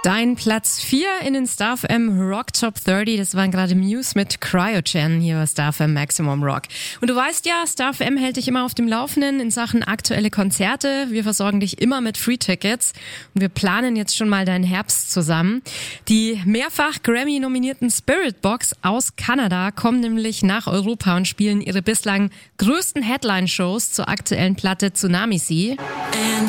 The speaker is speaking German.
Dein Platz 4 in den StarFM Rock Top 30, das waren gerade Muse mit Cryogen hier bei StarFM Maximum Rock. Und du weißt ja, StarFM hält dich immer auf dem Laufenden in Sachen aktuelle Konzerte. Wir versorgen dich immer mit Free-Tickets und wir planen jetzt schon mal deinen Herbst zusammen. Die mehrfach Grammy-nominierten Spiritbox aus Kanada kommen nämlich nach Europa und spielen ihre bislang größten Headline-Shows zur aktuellen Platte Tsunami Sea. And